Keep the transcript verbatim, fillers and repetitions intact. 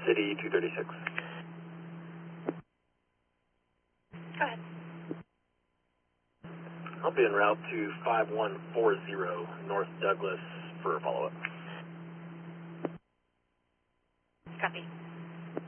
City two thirty-six. Go ahead. I'll be en route to five one four zero North Douglas for a follow-up. Copy.